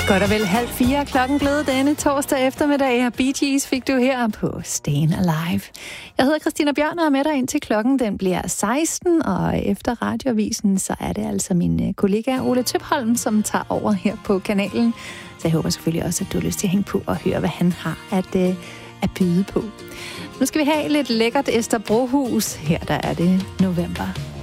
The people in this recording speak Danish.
Godt og vel 3:30 klokken blevet denne torsdag eftermiddag, og Bee Gees fik du her på Stayin' Alive. Jeg hedder Christina Bjørn og er med dig indtil klokken den bliver 16, og efter radioavisen, så er det altså min kollega Ole Tøpholm, som tager over her på kanalen. Så jeg håber selvfølgelig også, at du har lyst til at hænge på og høre, hvad han har at byde på. Nu skal vi have lidt lækkert Ester Brohus. Her der er det november.